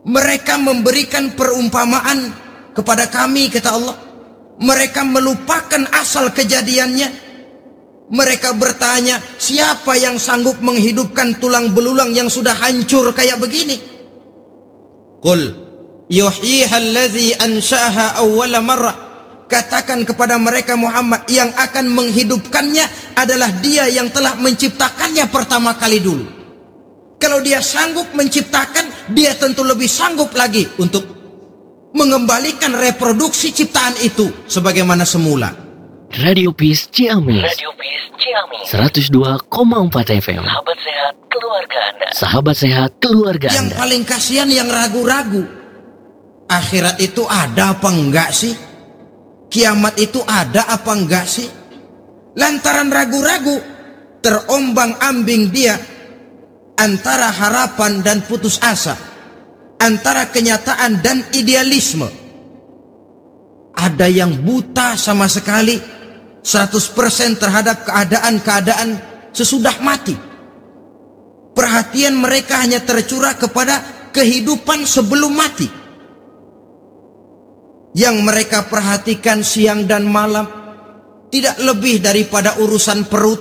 Mereka memberikan perumpamaan kepada kami, kata Allah. Mereka melupakan asal kejadiannya. Mereka bertanya, siapa yang sanggup menghidupkan tulang belulang yang sudah hancur kayak begini? Qul yuhyiha allazi ansha'aha awwala marrah. Katakan kepada mereka Muhammad, yang akan menghidupkannya adalah Dia yang telah menciptakannya pertama kali dulu. Kalau Dia sanggup menciptakan, Dia tentu lebih sanggup lagi untuk mengembalikan reproduksi ciptaan itu sebagaimana semula. Radio Peace Ciamis. 102,4 FM. Sahabat sehat keluarga Anda. Sahabat sehat keluarga Yang Anda. paling kasihan yang ragu-ragu. Akhirat itu ada apa enggak sih? Kiamat itu ada apa enggak sih? Lantaran ragu-ragu, terombang-ambing dia antara harapan dan putus asa, antara kenyataan dan idealisme. Ada yang buta sama sekali 100% terhadap keadaan-keadaan sesudah mati. Perhatian mereka hanya tercurah kepada kehidupan sebelum mati. Yang mereka perhatikan siang dan malam tidak lebih daripada urusan perut.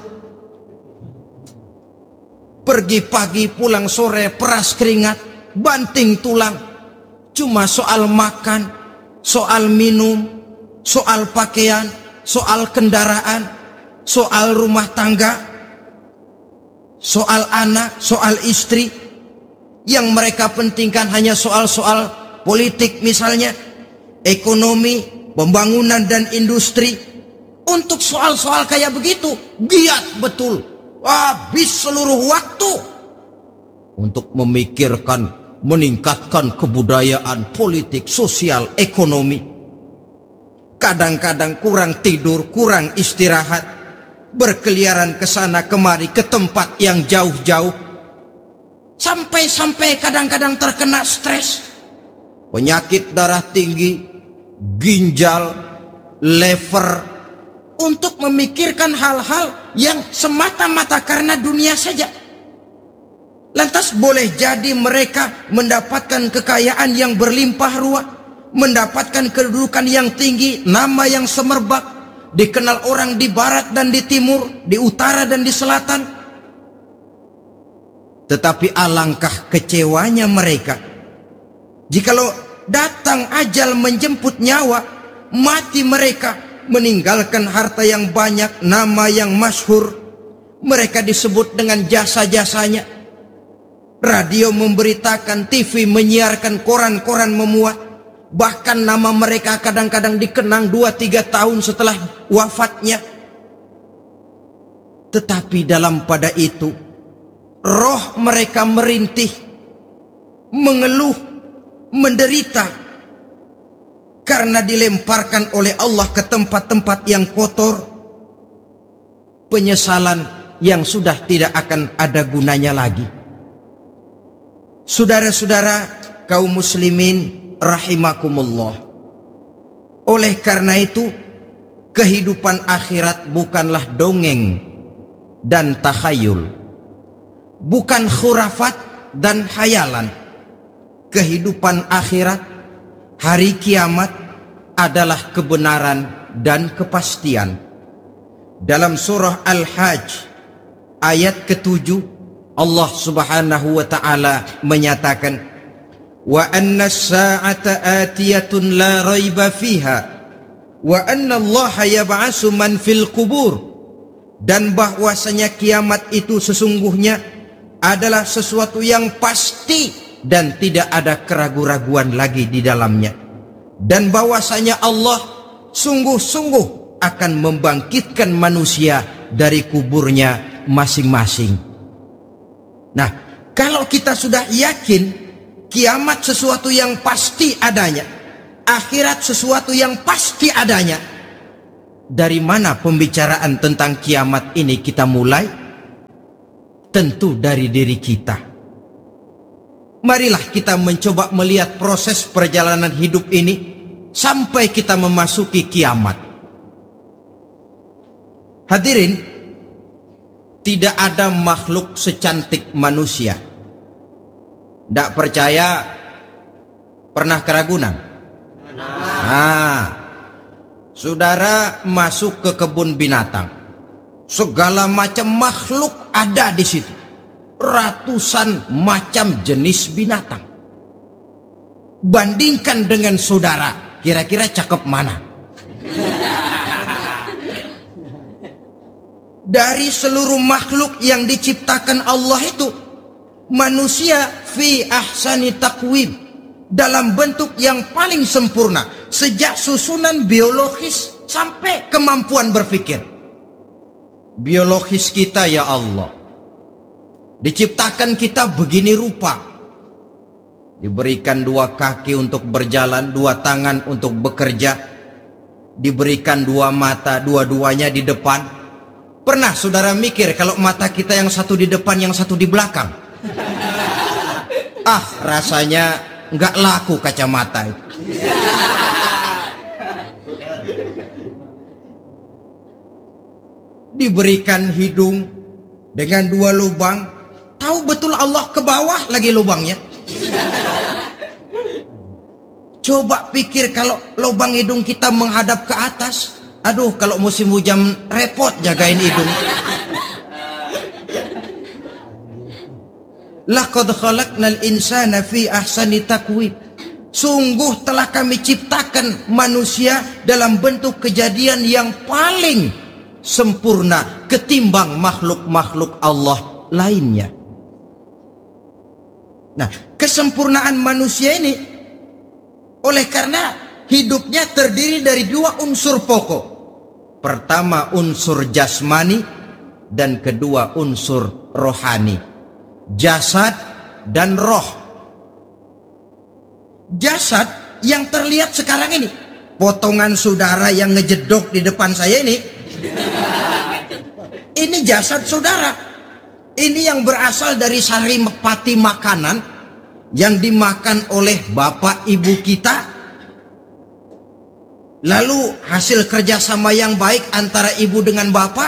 Pergi pagi, pulang sore, peras keringat, banting tulang. Cuma soal makan, soal minum, soal pakaian, soal kendaraan, soal rumah tangga, soal anak, soal istri. Yang mereka pentingkan hanya soal-soal politik misalnya, ekonomi, pembangunan dan industri. Untuk soal-soal kayak begitu, giat betul. Habis seluruh waktu untuk memikirkan, meningkatkan kebudayaan, politik, sosial, ekonomi. Kadang-kadang kurang tidur, kurang istirahat, berkeliaran ke sana kemari ke tempat yang jauh-jauh. Sampai-sampai kadang-kadang terkena stres, penyakit darah tinggi, ginjal, lever, untuk memikirkan hal-hal yang semata-mata karena dunia saja. Lantas boleh jadi mereka mendapatkan kekayaan yang berlimpah ruah, mendapatkan kedudukan yang tinggi, nama yang semerbak, dikenal orang di barat dan di timur, di utara dan di selatan. Tetapi alangkah kecewanya mereka jikalau datang ajal menjemput nyawa, mati mereka, meninggalkan harta yang banyak, nama yang masyhur. Mereka disebut dengan jasa-jasanya. Radio memberitakan, TV menyiarkan, koran-koran memuat. Bahkan nama mereka kadang-kadang dikenang 2-3 tahun setelah wafatnya. Tetapi dalam pada itu, roh mereka merintih, mengeluh, menderita, karena dilemparkan oleh Allah ke tempat-tempat yang kotor, penyesalan yang sudah tidak akan ada gunanya lagi. Saudara-saudara kaum muslimin rahimakumullah, oleh karena itu kehidupan akhirat bukanlah dongeng dan takhayul, bukan khurafat dan hayalan. Kehidupan akhirat, hari kiamat adalah kebenaran dan kepastian. Dalam surah Al-Hajj ayat ke-7, Allah Subhanahu wa taala menyatakan, wa anna as-sa'ata atiyatun la raiba fiha wa anna Allah yab'atsu man fil qubur, dan bahwasanya kiamat itu sesungguhnya adalah sesuatu yang pasti dan tidak ada keraguan-raguan lagi di dalamnya, dan bahwasanya Allah sungguh-sungguh akan membangkitkan manusia dari kuburnya masing-masing. Nah, kalau kita sudah yakin kiamat sesuatu yang pasti adanya, akhirat sesuatu yang pasti adanya, dari mana pembicaraan tentang kiamat ini kita mulai? Tentu dari diri kita. Marilah kita mencoba melihat proses perjalanan hidup ini sampai kita memasuki kiamat. Hadirin, tidak ada makhluk secantik manusia. Tidak percaya, Pernah ke Ragunan? Nah, saudara masuk ke kebun binatang. Segala macam makhluk ada di situ. Ratusan macam jenis binatang. Bandingkan dengan saudara, kira-kira cakep mana? Dari seluruh makhluk yang diciptakan Allah itu, manusia fi ahsani taqwim, dalam bentuk yang paling sempurna, sejak susunan biologis sampai kemampuan berpikir. Biologis kita ya Allah, diciptakan kita begini rupa, diberikan 2 kaki untuk berjalan, 2 tangan untuk bekerja, diberikan 2 mata, dua-duanya di depan. Pernah saudara mikir kalau mata kita yang satu di depan, yang satu di belakang? Rasanya nggak laku kacamata itu. Diberikan hidung dengan 2 lubang. Tahu betul Allah ke bawah lagi lubangnya. Coba pikir kalau lubang hidung kita menghadap ke atas. Aduh, kalau musim hujan repot jagain hidung. Laqad khalaqnal insana fi ahsani taqwim. Sungguh telah kami ciptakan manusia dalam bentuk kejadian yang paling sempurna ketimbang makhluk-makhluk Allah lainnya. Nah, kesempurnaan manusia ini oleh karena hidupnya terdiri dari 2 unsur pokok. Pertama unsur jasmani dan kedua unsur rohani. Jasad dan roh. Jasad yang terlihat sekarang ini, potongan saudara yang ngejedok di depan saya ini jasad saudara. Ini yang berasal dari sari pati makanan yang dimakan oleh bapak ibu kita. Lalu hasil kerjasama yang baik antara ibu dengan bapak,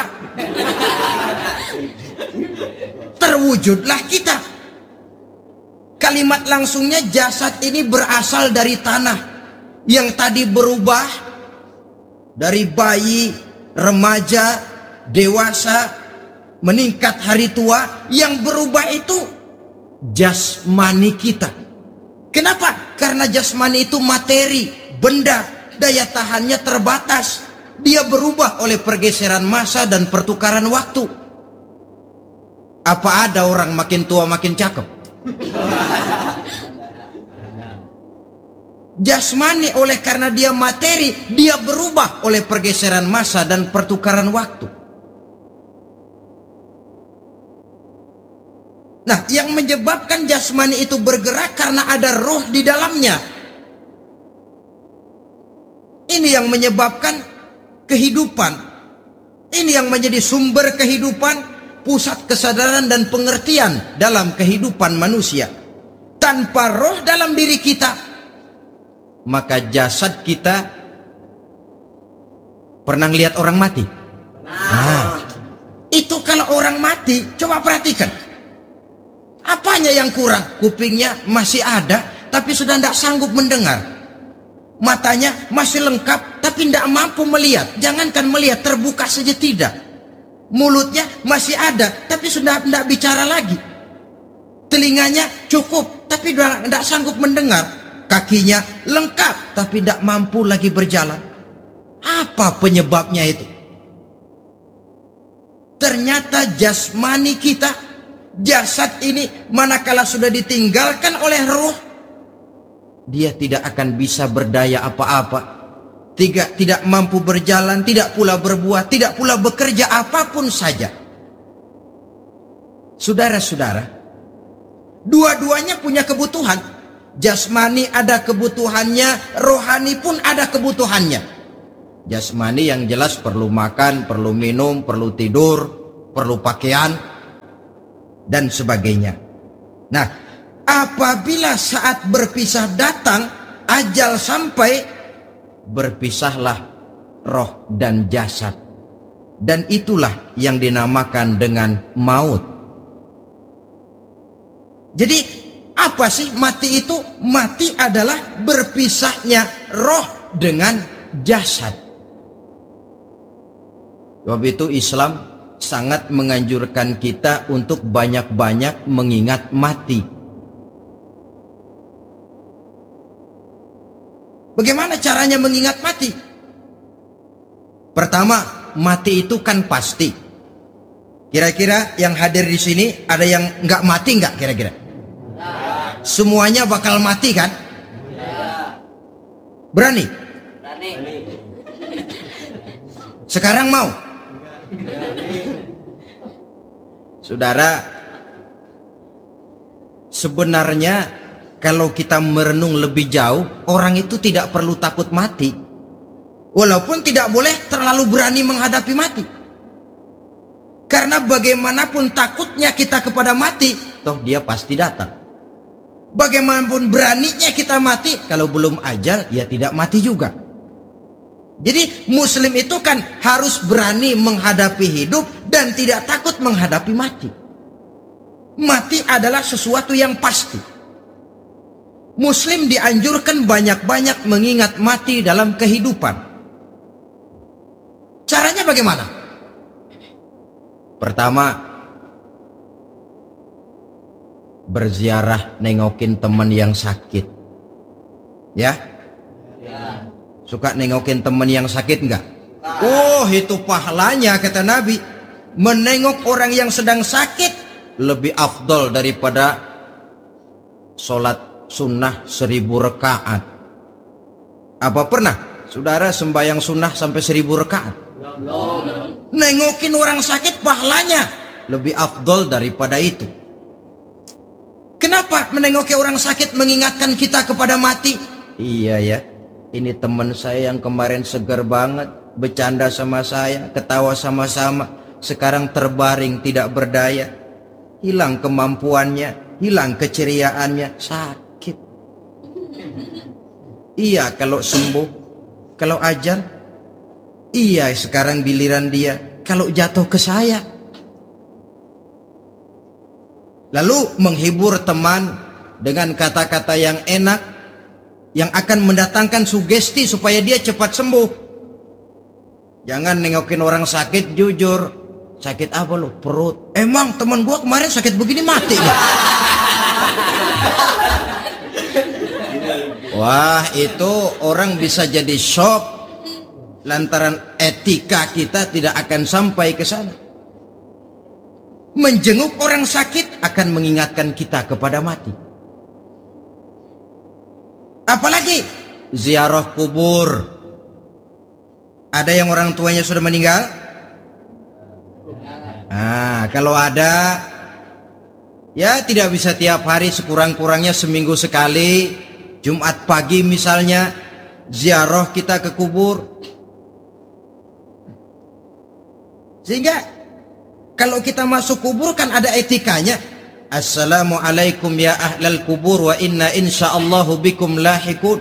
terwujudlah kita. Kalimat langsungnya jasad ini berasal dari tanah yang tadi berubah dari bayi, remaja, dewasa, meningkat hari tua. Yang berubah itu jasmani kita. Kenapa? Karena jasmani itu materi, benda, daya tahannya terbatas. Dia berubah oleh pergeseran masa dan pertukaran waktu. Apa ada orang makin tua makin cakep? Jasmani oleh karena dia materi, dia berubah oleh pergeseran masa dan pertukaran waktu. Nah, yang menyebabkan jasmani itu bergerak karena ada roh di dalamnya. Ini yang menyebabkan kehidupan. Ini yang menjadi sumber kehidupan, pusat kesadaran dan pengertian dalam kehidupan manusia. Tanpa roh dalam diri kita, maka jasad kita. Pernah lihat orang mati? Itu kalau orang mati, coba perhatikan. Apanya yang kurang? Kupingnya masih ada, tapi sudah tidak sanggup mendengar. Matanya masih lengkap, tapi tidak mampu melihat. Jangankan melihat, terbuka saja tidak. Mulutnya masih ada, tapi sudah tidak bicara lagi. Telinganya cukup, tapi tidak sanggup mendengar. Kakinya lengkap, tapi tidak mampu lagi berjalan. Apa penyebabnya itu? Ternyata jasmani kita, jasad ini, manakala sudah ditinggalkan oleh ruh, dia tidak akan bisa berdaya apa-apa. Tidak mampu berjalan, tidak pula berbuat, tidak pula bekerja apapun saja. Saudara-saudara, dua-duanya punya kebutuhan. Jasmani ada kebutuhannya, rohani pun ada kebutuhannya. Jasmani yang jelas perlu makan, perlu minum, perlu tidur, perlu pakaian, dan sebagainya. Nah, apabila saat berpisah datang, ajal sampai, berpisahlah roh dan jasad. Dan itulah yang dinamakan dengan maut. Jadi Apa sih mati itu? Mati adalah berpisahnya roh dengan jasad. Sebab itu Islam sangat menganjurkan kita untuk banyak-banyak mengingat mati. Bagaimana caranya mengingat mati? Pertama, mati itu kan pasti. Kira-kira yang hadir di sini ada yang nggak mati nggak kira-kira? Semuanya bakal mati kan? Berani? Sekarang mau? Saudara, sebenarnya kalau kita merenung lebih jauh, orang itu tidak perlu takut mati. Walaupun tidak boleh terlalu berani menghadapi mati. Karena bagaimanapun takutnya kita kepada mati, toh dia pasti datang. Bagaimanapun beraninya kita mati, kalau belum ajal, ya tidak mati juga. Jadi muslim itu kan harus berani menghadapi hidup dan tidak takut menghadapi mati. Mati adalah sesuatu yang pasti. Muslim dianjurkan banyak-banyak mengingat mati dalam kehidupan. Caranya bagaimana? Pertama, berziarah nengokin teman yang sakit. Ya? Suka nengokin teman yang sakit enggak? Oh, itu pahalanya kata Nabi. Menengok orang yang sedang sakit lebih afdol daripada sholat sunnah 1000 rakaat. Apa pernah saudara sembahyang sunnah sampai 1000 rakaat? Nengokin orang sakit pahalanya lebih afdol daripada itu. Kenapa menengoki orang sakit mengingatkan kita kepada mati? Iya ya, ini teman saya yang kemarin segar banget, bercanda sama saya, ketawa sama-sama, sekarang terbaring tidak berdaya, hilang kemampuannya, hilang keceriaannya, sakit. Iya kalau sembuh, kalau ajal, iya sekarang giliran dia, kalau jatuh ke saya. Lalu menghibur teman dengan kata-kata yang enak, yang akan mendatangkan sugesti supaya dia cepat sembuh. Jangan nengokin orang sakit, jujur, sakit apa lo? Perut. Emang teman gua kemarin sakit begini mati ya? Wah, itu orang bisa jadi shock lantaran etika kita tidak akan sampai ke sana. Menjenguk orang sakit akan mengingatkan kita kepada mati. Apalagi ziarah kubur. Ada yang orang tuanya sudah meninggal? Kalau ada, ya tidak bisa tiap hari, sekurang-kurangnya seminggu sekali. Jumat pagi misalnya, ziarah kita ke kubur. Sehingga kalau kita masuk kubur kan ada etikanya. Assalamualaikum ya ahlal kubur wa inna insyaallahu bikum lahikun.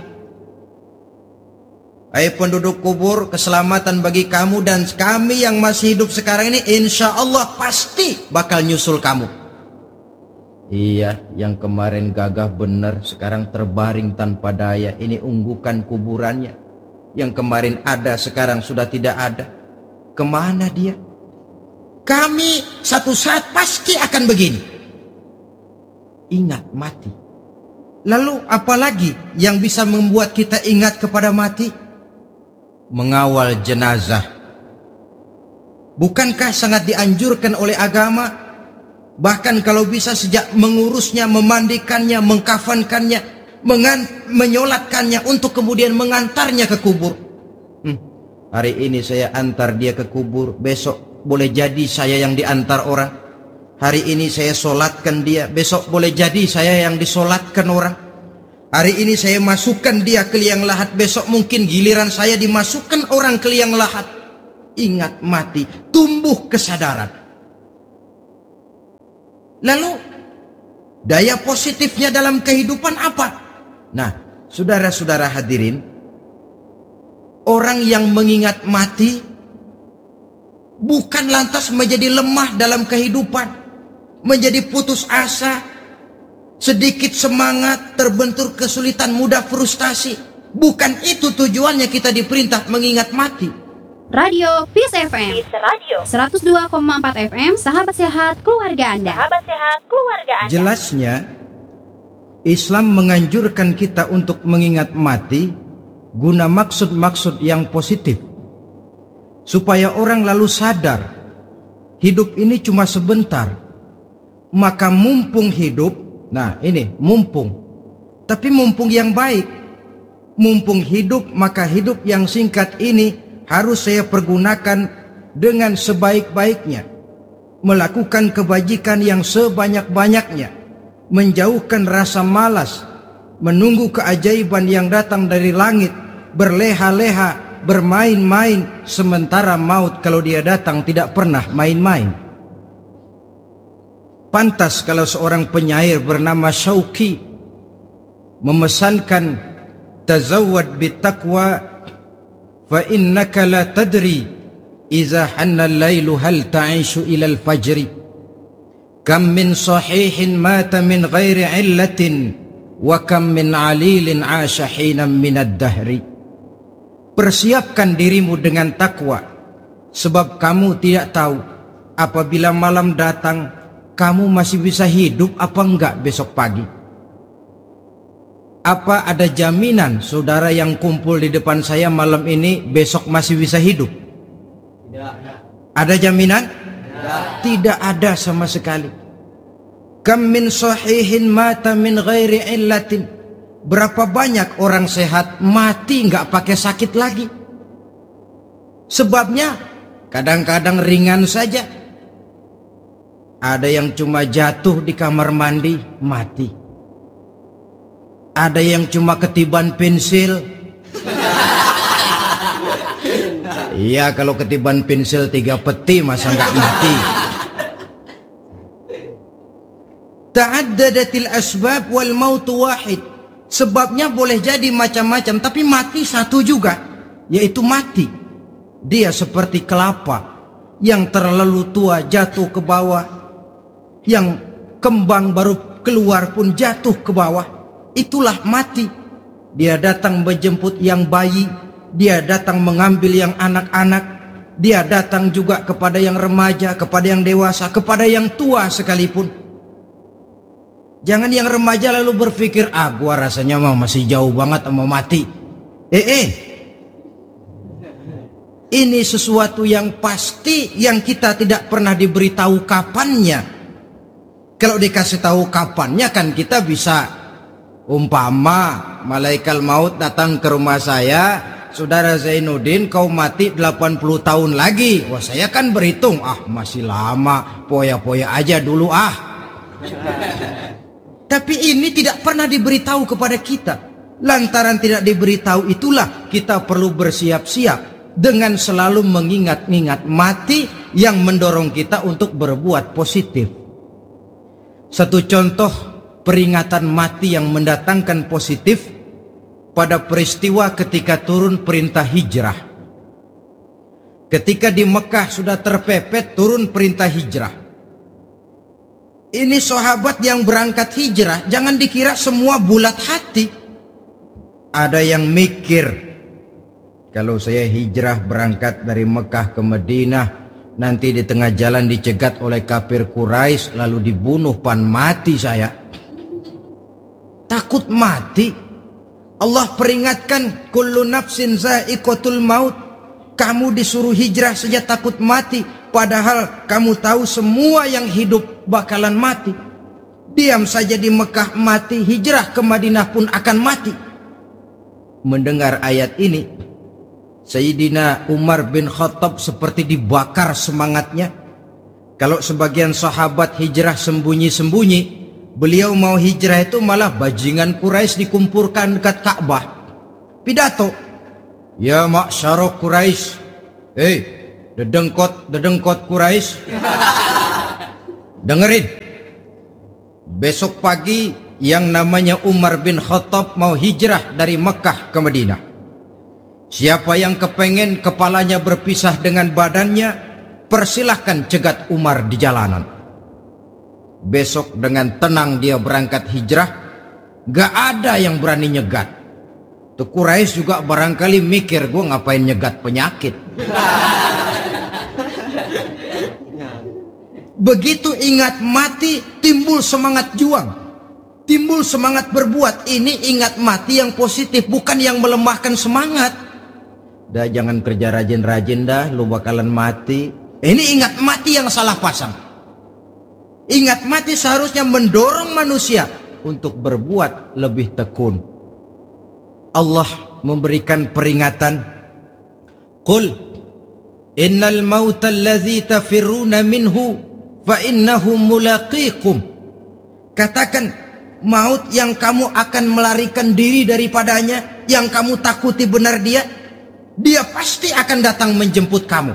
Hai penduduk kubur, keselamatan bagi kamu dan kami yang masih hidup sekarang ini insyaallah pasti bakal nyusul kamu. Iya, yang kemarin gagah benar sekarang terbaring tanpa daya. Ini unggukan kuburannya. Yang kemarin ada sekarang sudah tidak ada. Kemana dia? Kami satu saat pasti akan begini. Ingat mati. Lalu apalagi yang bisa membuat kita ingat kepada mati? Mengawal jenazah. Bukankah sangat dianjurkan oleh agama? Bahkan kalau bisa sejak mengurusnya, memandikannya, mengkafankannya, menyolatkannya untuk kemudian mengantarnya ke kubur. Hari ini saya antar dia ke kubur, besok boleh jadi saya yang diantar orang. Hari ini saya solatkan dia, besok boleh jadi saya yang disolatkan orang. Hari ini saya masukkan dia ke liang lahat, besok mungkin giliran saya dimasukkan orang ke liang lahat. Ingat mati, tumbuh kesadaran. Lalu daya positifnya dalam kehidupan apa? Nah, saudara-saudara hadirin, orang yang mengingat mati bukan lantas menjadi lemah dalam kehidupan, menjadi putus asa, sedikit semangat, terbentur kesulitan, mudah frustasi. Bukan itu tujuannya kita diperintah mengingat mati. Radio Peace FM 102,4 FM, sahabat sehat keluarga Anda. Jelasnya, Islam menganjurkan kita untuk mengingat mati guna maksud-maksud yang positif, supaya orang lalu sadar hidup ini cuma sebentar. Maka mumpung hidup, nah ini mumpung, tapi mumpung yang baik. Mumpung hidup, maka hidup yang singkat ini harus saya pergunakan dengan sebaik-baiknya, melakukan kebajikan yang sebanyak-banyaknya, menjauhkan rasa malas, menunggu keajaiban yang datang dari langit, berleha-leha, bermain-main, sementara maut kalau dia datang tidak pernah main-main. Pantas kalau seorang penyair bernama Syauqi memesankan, tazawwad bittaqwa fa innaka la tadri iza hanna al-lailu hal ta'ishu ila al-fajri kam min sahihin mata min ghairi illatin wa kam min alilin 'asha hinan min ad-dahri. Persiapkan dirimu dengan takwa, sebab kamu tidak tahu apabila malam datang kamu masih bisa hidup apa enggak besok pagi. Apa ada jaminan saudara yang kumpul di depan saya malam ini besok masih bisa hidup? Tidak. Ada jaminan? Tidak ada sama sekali. Kam min sahihin mata min ghairi illatin. Berapa banyak orang sehat mati nggak pakai sakit lagi. Sebabnya kadang-kadang ringan saja. Ada yang cuma jatuh di kamar mandi mati. Ada yang cuma ketiban pensil. Iya, kalau ketiban pensil 3 peti masa nggak mati. Ta'addadatil asbab wal mautu wahid. Sebabnya boleh jadi macam-macam, tapi mati satu juga, yaitu mati. Dia seperti kelapa yang terlalu tua jatuh ke bawah, yang kembang baru keluar pun jatuh ke bawah. Itulah mati. Dia datang menjemput yang bayi, dia datang mengambil yang anak-anak, dia datang juga kepada yang remaja, kepada yang dewasa, kepada yang tua sekalipun. Jangan yang remaja lalu berpikir, gua rasanya masih jauh banget mau mati. Ini sesuatu yang pasti yang kita tidak pernah diberitahu kapannya. Kalau dikasih tahu kapannya kan kita bisa. Umpama malaikat maut datang ke rumah saya, saudara Zainuddin kau mati 80 tahun lagi. Wah, saya kan berhitung, masih lama, poya-poya aja dulu Tapi ini tidak pernah diberitahu kepada kita. Lantaran tidak diberitahu itulah kita perlu bersiap-siap dengan selalu mengingat-ingat mati yang mendorong kita untuk berbuat positif. Satu contoh peringatan mati yang mendatangkan positif pada peristiwa ketika turun perintah hijrah. Ketika di Mekah sudah terpepet turun perintah hijrah. Ini sahabat yang berangkat hijrah, jangan dikira semua bulat hati. Ada yang mikir, kalau saya hijrah berangkat dari Mekah ke Madinah, nanti di tengah jalan dicegat oleh kafir Quraisy lalu dibunuh, mati saya. Takut mati. Allah peringatkan, kullu nafsin za'iqatul maut. Kamu disuruh hijrah saja takut mati, padahal kamu tahu semua yang hidup bakalan mati. Diam saja di Mekah mati, hijrah ke Madinah pun akan mati. Mendengar ayat ini, Sayyidina Umar bin Khattab seperti dibakar semangatnya. Kalau sebagian sahabat hijrah sembunyi-sembunyi, beliau mau hijrah itu malah bajingan Quraisy dikumpulkan dekat Ka'bah. Pidato, ya ma'syarah Quraisy, dedengkot Quraisy, dengerin. Besok pagi yang namanya Umar bin Khattab mau hijrah dari Mekah ke Madinah. Siapa yang kepengen kepalanya berpisah dengan badannya, persilahkan cegat Umar di jalanan. besok dengan tenang dia berangkat hijrah, gak ada yang berani nyegat. Tuh Quraisy juga barangkali mikir, gue ngapain nyegat penyakit. Begitu ingat mati, timbul semangat juang, timbul semangat berbuat. Ini ingat mati yang positif, bukan yang melemahkan semangat. Dah jangan kerja rajin-rajin dah, lu bakalan mati. Ini ingat mati yang salah pasang. Ingat mati seharusnya mendorong manusia untuk berbuat lebih tekun. Allah memberikan peringatan, Qul innal mauta allazi tafirruna minhu fa innahu mulaqikum. Katakan, maut yang kamu akan melarikan diri daripadanya, yang kamu takuti benar dia pasti akan datang menjemput kamu.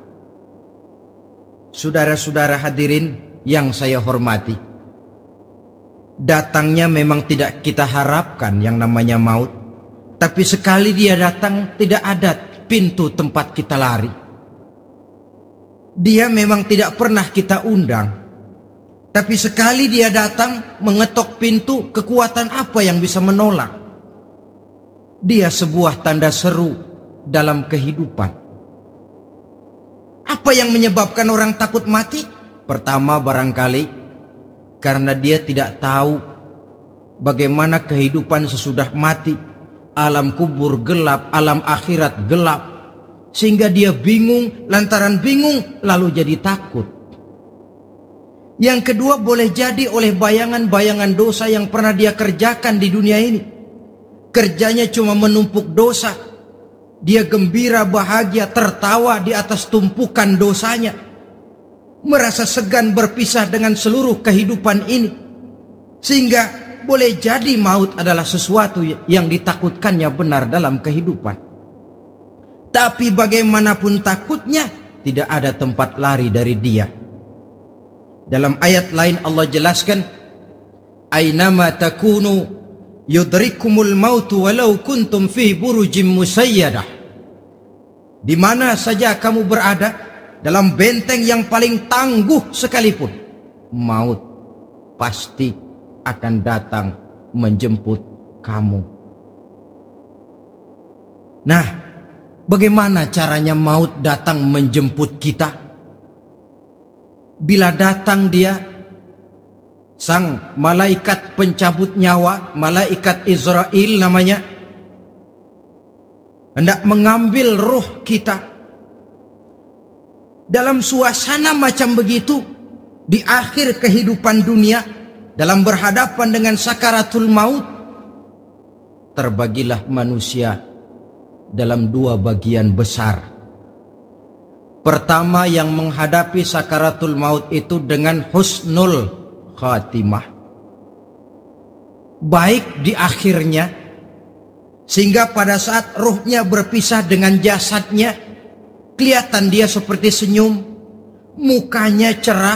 Saudara-saudara hadirin yang saya hormati, datangnya memang tidak kita harapkan yang namanya maut, tapi sekali dia datang tidak ada pintu tempat kita lari. Dia memang tidak pernah kita undang, tapi sekali dia datang mengetok pintu, kekuatan apa yang bisa menolak? Dia sebuah tanda seru dalam kehidupan. Apa yang menyebabkan orang takut mati? Pertama barangkali karena dia tidak tahu bagaimana kehidupan sesudah mati. Alam kubur gelap, alam akhirat gelap, sehingga dia bingung. Lantaran bingung lalu jadi takut. Yang kedua boleh jadi oleh bayangan-bayangan dosa yang pernah dia kerjakan di dunia ini. Kerjanya cuma menumpuk dosa. Dia gembira, bahagia, tertawa di atas tumpukan dosanya, merasa segan berpisah dengan seluruh kehidupan ini, sehingga boleh jadi maut adalah sesuatu yang ditakutkannya benar dalam kehidupan. Tapi bagaimanapun takutnya, tidak ada tempat lari dari dia. Dalam ayat lain Allah jelaskan, Ainama takunu yudrikumul mautu walau kuntum fi burujim musayyadah. Di mana saja kamu berada, dalam benteng yang paling tangguh sekalipun, maut pasti akan datang menjemput kamu. Nah, bagaimana caranya maut datang menjemput kita? Bila datang dia, sang malaikat pencabut nyawa, malaikat Israel namanya, hendak mengambil ruh kita. Dalam suasana macam begitu, di akhir kehidupan dunia, dalam berhadapan dengan sakaratul maut, terbagilah manusia dalam dua bagian besar. Pertama, yang menghadapi sakaratul maut itu dengan husnul khatimah, baik di akhirnya, sehingga pada saat ruhnya berpisah dengan jasadnya, kelihatan dia seperti senyum, mukanya cerah.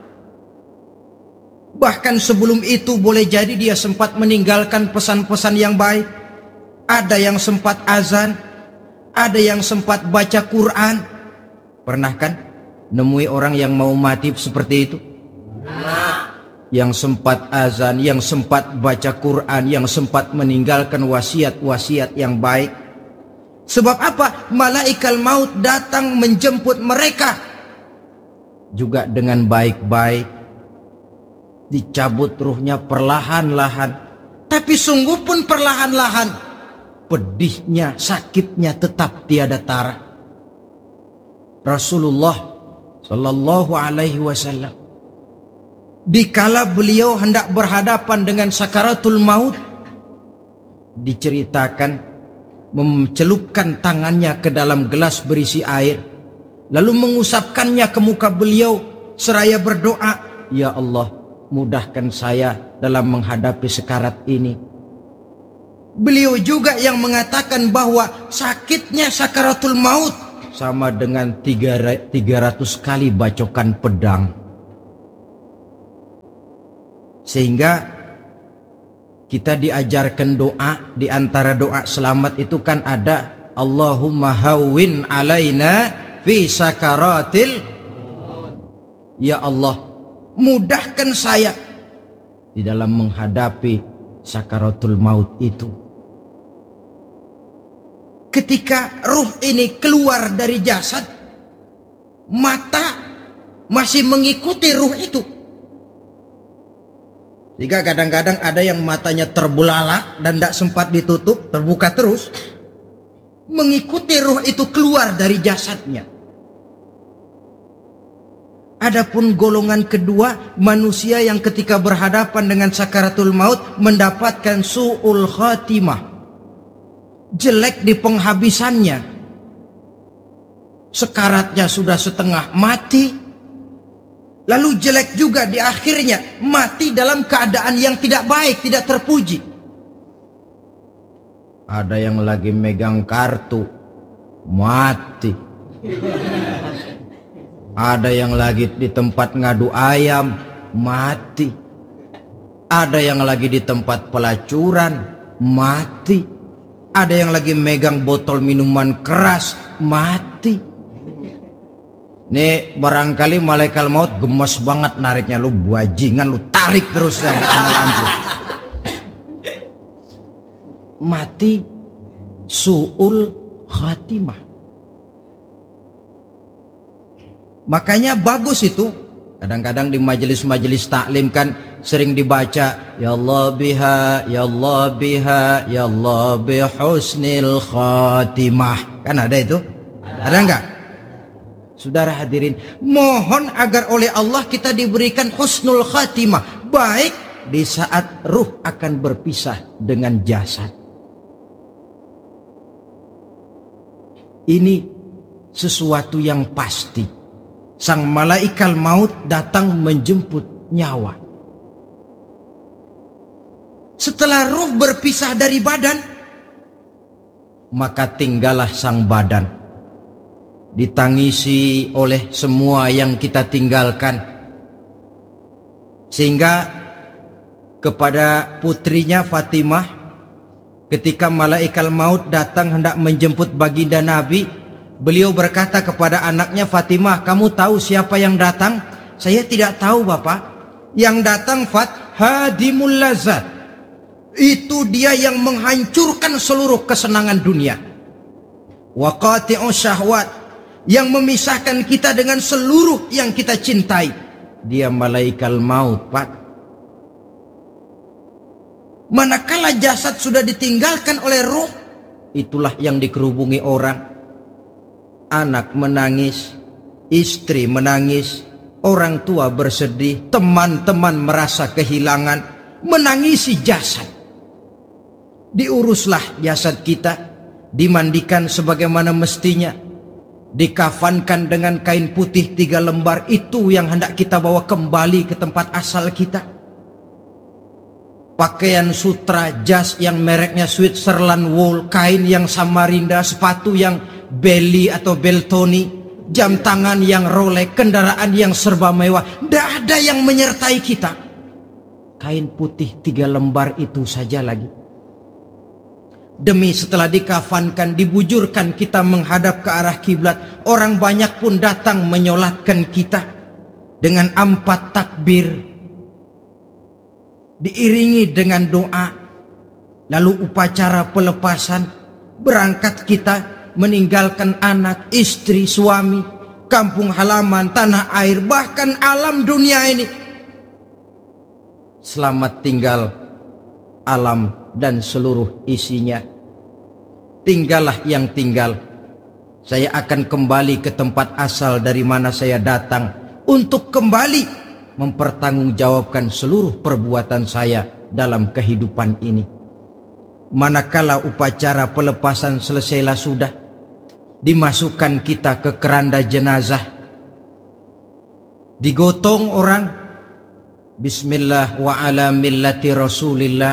Bahkan sebelum itu boleh jadi dia sempat meninggalkan pesan-pesan yang baik. Ada yang sempat azan, ada yang sempat baca Quran. Pernah kan nemui orang yang mau mati seperti itu? Yang sempat azan, yang sempat baca Quran, yang sempat meninggalkan wasiat-wasiat yang baik. Sebab apa? Malaikat maut datang menjemput mereka juga dengan baik-baik. Dicabut ruhnya perlahan-lahan, tapi sungguh pun perlahan-lahan. Pedihnya, sakitnya tetap tiada tara. Rasulullah Sallallahu Alaihi Wasallam, dikala beliau hendak berhadapan dengan sakaratul maut, diceritakan mencelupkan tangannya ke dalam gelas berisi air, lalu mengusapkannya ke muka beliau seraya berdoa, Ya Allah, mudahkan saya dalam menghadapi sekarat ini. Beliau juga yang mengatakan bahwa sakitnya sakaratul maut sama dengan 300 kali bacokan pedang. Sehingga kita diajarkan doa. Di antara doa selamat itu kan ada Allahumma hawwin alaina fi sakaratil. Ya Allah, mudahkan saya di dalam menghadapi sakaratul maut itu. Ketika ruh ini keluar dari jasad, mata masih mengikuti ruh itu. Jika kadang-kadang ada yang matanya terbelalak dan tidak sempat ditutup, terbuka terus, mengikuti ruh itu keluar dari jasadnya. Adapun golongan kedua, manusia yang ketika berhadapan dengan sakaratul maut mendapatkan su'ul khatimah, jelek di penghabisannya. Sekaratnya sudah setengah mati, lalu jelek juga di akhirnya, mati dalam keadaan yang tidak baik, tidak terpuji. Ada yang lagi megang kartu, mati. Ada yang lagi di tempat ngadu ayam, mati. Ada yang lagi di tempat pelacuran, mati. Ada yang lagi megang botol minuman keras, mati. Nih barangkali malaikat maut gemes banget nariknya, lu bajingan, lu tarik terus ya. Mati su'ul khatimah. Makanya bagus itu. Kadang-kadang di majelis-majelis taklim kan sering dibaca, ya Allah biha, ya Allah biha, ya Allah bihusnil khatimah. Kan ada itu? Ada enggak? Saudara hadirin, mohon agar oleh Allah kita diberikan husnul khatimah, baik di saat ruh akan berpisah dengan jasad. Ini sesuatu yang pasti. Sang malaikat maut datang menjemput nyawa. Setelah ruh berpisah dari badan, maka tinggallah sang badan, ditangisi oleh semua yang kita tinggalkan. Sehingga kepada putrinya Fatimah, ketika malaikat maut datang hendak menjemput baginda Nabi, beliau berkata kepada anaknya, Fatimah, kamu tahu siapa yang datang? Saya tidak tahu, Bapak. Yang datang hadimul lazat. Itu dia yang menghancurkan seluruh kesenangan dunia. Wa qati'u syahwat, yang memisahkan kita dengan seluruh yang kita cintai. Dia malaikat maut, Pak. Manakala jasad sudah ditinggalkan oleh ruh, itulah yang dikerubungi orang. Anak menangis, istri menangis, orang tua bersedih, teman-teman merasa kehilangan, menangisi jasad. Diuruslah jasad kita, dimandikan sebagaimana mestinya, dikafankan dengan kain putih 3 lembar, itu yang hendak kita bawa kembali ke tempat asal kita. Pakaian sutra, jas yang mereknya Switzerland wool, kain yang Samarinda, sepatu yang Belly atau Beltoni, jam tangan yang Rolex, kendaraan yang serba mewah, tidak ada yang menyertai kita. Kain putih 3 lembar itu saja lagi. Demi setelah dikafankan, dibujurkan kita menghadap ke arah kiblat, orang banyak pun datang menyolatkan kita dengan 4 takbir, diiringi dengan doa. Lalu upacara pelepasan, berangkat kita meninggalkan anak, istri, suami, kampung halaman, tanah air, bahkan alam dunia ini. Selamat tinggal alam dan seluruh isinya. Tinggallah yang tinggal. Saya akan kembali ke tempat asal dari mana saya datang, untuk kembali mempertanggungjawabkan seluruh perbuatan saya dalam kehidupan ini. Manakala upacara pelepasan selesailah sudah, dimasukkan kita ke keranda jenazah, digotong orang, bismillah wa ala millati rasulillah,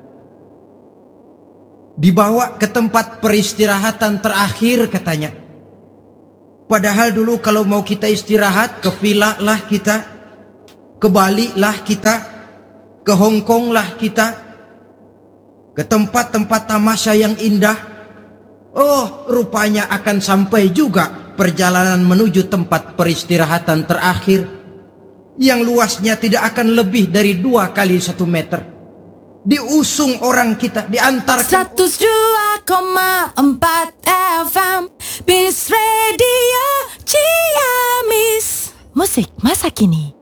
dibawa ke tempat peristirahatan terakhir katanya. Padahal dulu kalau mau kita istirahat, ke villa lah kita, ke Bali lah kita, ke Hong Kong lah kita, ke tempat-tempat tamasya yang indah. Oh, rupanya akan sampai juga perjalanan menuju tempat peristirahatan terakhir, yang luasnya tidak akan lebih dari 2 kali 1 meter. Diusung orang kita, diantarkan 102,4 FM Peace Radio Ciamis. Musik masa kini.